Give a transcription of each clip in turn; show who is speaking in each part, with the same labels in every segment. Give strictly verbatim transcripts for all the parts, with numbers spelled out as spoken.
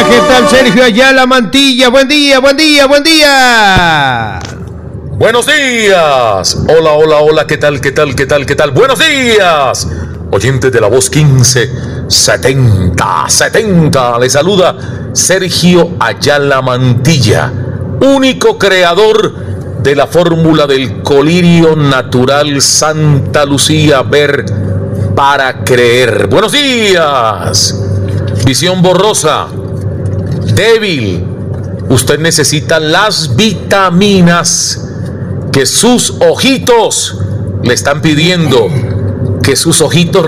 Speaker 1: ¿qué tal Sergio Ayala Mantilla? Buen día, buen día, buen día.
Speaker 2: Buenos días. Hola, hola, hola, ¿qué tal, qué tal, qué tal, qué tal? Buenos días. Oyentes de la voz quince setenta, setenta. Le saluda Sergio Ayala Mantilla, único creador de la fórmula del colirio natural Santa Lucía, ver para creer. Buenos días. Visión borrosa, débil. Usted necesita las vitaminas que sus ojitos le están pidiendo, que sus ojitos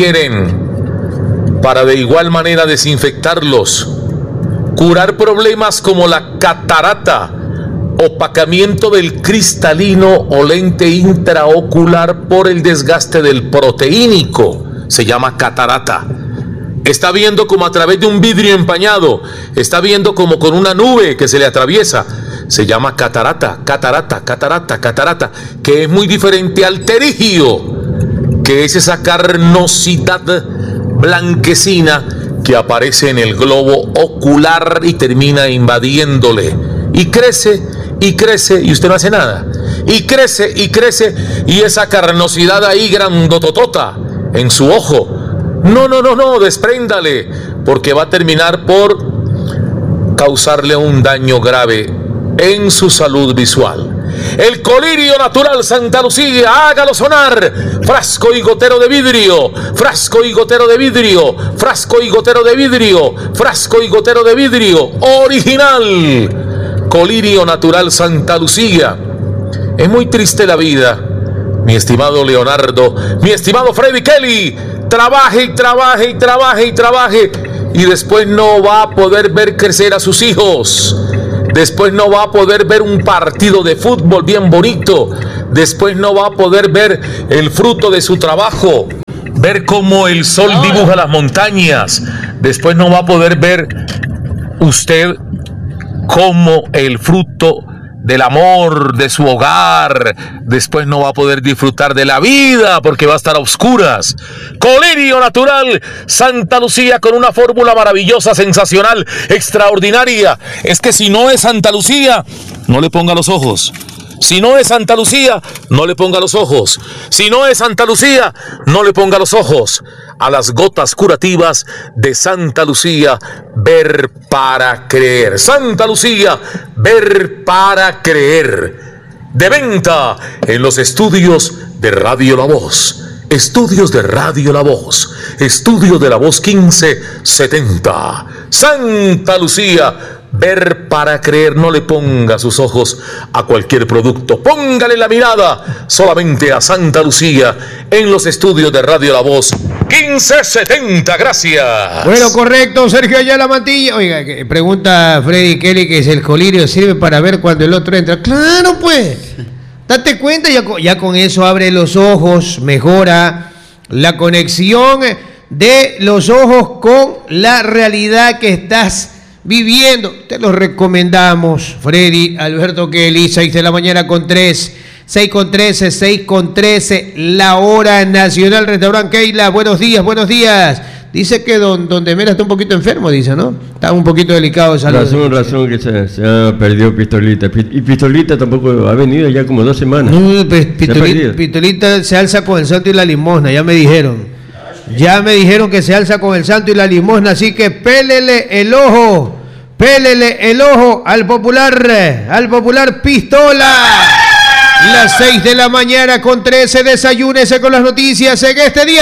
Speaker 2: requieren, para de igual manera desinfectarlos, curar problemas como la catarata, opacamiento del cristalino o lente intraocular por el desgaste del proteínico, se llama catarata. Está viendo como a través de un vidrio empañado, está viendo como con una nube que se le atraviesa, se llama catarata, catarata, catarata, catarata, que es muy diferente al terigio, que es esa carnosidad blanquecina que aparece en el globo ocular y termina invadiéndole, y crece, y crece, y usted no hace nada, y crece, y crece, y esa carnosidad ahí grandototota en su ojo, no, no, no, no, despréndale, porque va a terminar por causarle un daño grave en su salud visual. El colirio natural Santa Lucía, hágalo sonar. Frasco y gotero de vidrio, frasco y gotero de vidrio, frasco y gotero de vidrio, frasco y gotero de vidrio, original. Colirio natural Santa Lucía. Es muy triste la vida, mi estimado Leonardo, mi estimado Freddy Kelly. Trabaje y trabaje y trabaje y trabaje y después no va a poder ver crecer a sus hijos. Después no va a poder ver un partido de fútbol bien bonito. Después no va a poder ver el fruto de su trabajo, ver cómo el sol dibuja las montañas. Después no va a poder ver usted cómo el fruto del amor de su hogar. Después no va a poder disfrutar de la vida porque va a estar a oscuras. Colirio natural Santa Lucía, con una fórmula maravillosa, sensacional, extraordinaria. Es que si no es Santa Lucía, no le ponga los ojos. Si no es Santa Lucía, no le ponga los ojos. Si no es Santa Lucía, no le ponga los ojos a las gotas curativas de Santa Lucía, ver para creer. Santa Lucía, ver para creer. De venta en los estudios de Radio La Voz. Estudios de Radio La Voz. Estudio de La Voz quince setenta. Santa Lucía, ver para creer. No le ponga sus ojos a cualquier producto. Póngale la mirada solamente a Santa Lucía en los estudios de Radio La Voz quince setenta. Gracias.
Speaker 1: Bueno, correcto, Sergio Ayala Mantilla. Oiga, que pregunta Freddy Kelly que si el colirio sirve para ver cuando el otro entra. Claro, pues. Date cuenta, ya con, ya con eso abre los ojos, mejora la conexión de los ojos con la realidad que estás viviendo. Te lo recomendamos, Freddy Alberto Kelly. Seis de la mañana con tres, seis con trece, seis con trece, la hora nacional. Restaurante Keila, buenos días, buenos días. Dice que don, don Demera está un poquito enfermo, dice, ¿no? Está un poquito delicado de salud.
Speaker 3: Razón, razón, que se, se ha perdido Pistolita. Y Pistolita tampoco ha venido ya como dos semanas.
Speaker 1: No, pues, Pistolita, Pistolita se alza con el santo y la limosna, ya me dijeron. Ya me dijeron que se alza con el santo y la limosna, así que pélele el ojo, pélele el ojo al popular, al popular Pistola. Las seis de la mañana con trece, desayúnese con las noticias en este día.